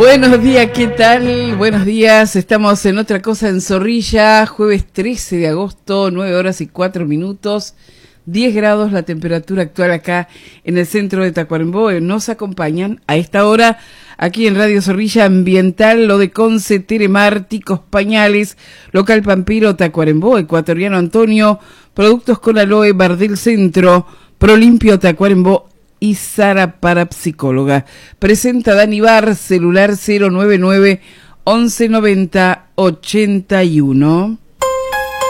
Buenos días, ¿qué tal? Buenos días, estamos en Otra Cosa en Zorrilla, jueves 13 de agosto, 9 horas y 4 minutos, 10 grados la temperatura actual acá en el centro de Tacuarembó. Nos acompañan a esta hora aquí en Radio Zorrilla Ambiental, lo de Conce, Telemar, Ticos Pañales, Local Pampiro, Tacuarembó, Ecuatoriano Antonio, Productos con Aloe, Bardel Centro, Prolimpio, Tacuarembó y Sara Parapsicóloga. Presenta Dani Bar, celular 099 1190 81.